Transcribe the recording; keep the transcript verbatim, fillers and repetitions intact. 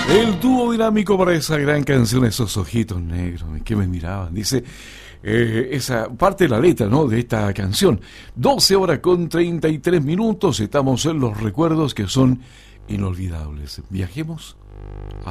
El dúo dinámico para esa gran canción, esos ojitos negros, que me miraban, dice eh, esa parte de la letra, ¿no?, de esta canción. doce horas con treinta y tres minutos, estamos en los recuerdos que son inolvidables. Viajemos